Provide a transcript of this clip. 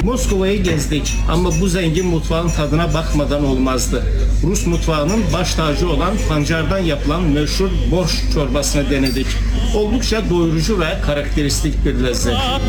Moskova'yı gezdik ama bu zengin mutfağın tadına bakmadan olmazdı. Rus mutfağının baş tacı olan pancardan yapılan meşhur borş çorbasını denedik. Oldukça doyurucu ve karakteristik bir lezzet.